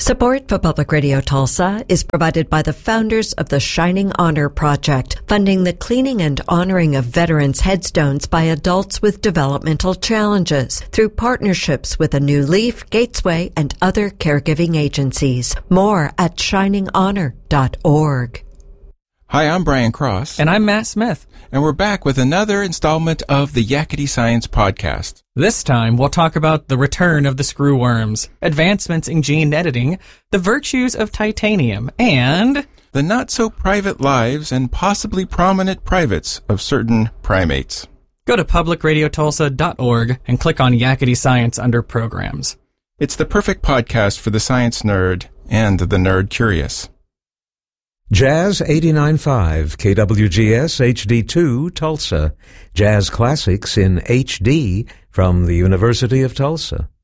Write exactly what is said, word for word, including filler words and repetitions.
Support for Public Radio Tulsa is provided by the founders of the Shining Honor Project, funding the cleaning and honoring of veterans' headstones by adults with developmental challenges through partnerships with A New Leaf, Gatesway, and other caregiving agencies. More at shining honor dot org. Hi, I'm Brian Cross. And I'm Matt Smith. And we're back with another installment of the Yakety Science Podcast. This time, we'll talk about the return of the screwworms, advancements in gene editing, the virtues of titanium, and the not-so-private lives and possibly prominent privates of certain primates. Go to public radio tulsa dot org and click on Yakety Science under Programs. It's the perfect podcast for the science nerd and the nerd curious. Jazz eighty-nine point five, K W G S H D two, Tulsa. Jazz classics in H D from the University of Tulsa.